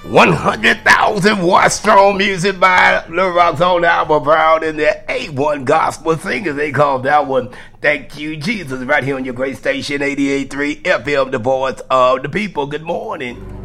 100,000 watt strong music by Little Rock's own Albert Brown and the A1 Gospel Singers. They called that one Thank You, Jesus, right here on your great station, 88.3 FM, the voice of the people. Good morning.